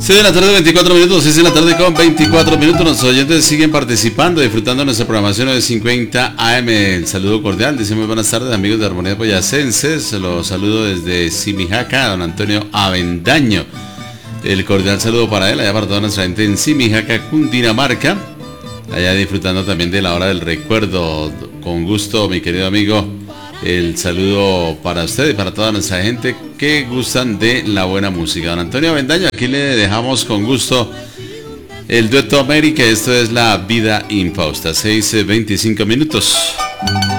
6 de la tarde, 24 minutos, 6 de la tarde con 24 minutos. Nuestros oyentes siguen participando, disfrutando de nuestra programación de 50 AM. El saludo cordial, dice muy buenas tardes, amigos de Armonía Boyacenses. Los saludo desde Simijaca, don Antonio Avendaño. El cordial saludo para él, allá para toda nuestra gente en Simijaca, Cundinamarca. Allá disfrutando también de la hora del recuerdo. Con gusto, mi querido amigo. El saludo para usted y para toda nuestra gente que gustan de la buena música. Don Antonio Avendaño, aquí le dejamos con gusto el dueto América. Esto es La Vida Infausta, 6:25 minutos.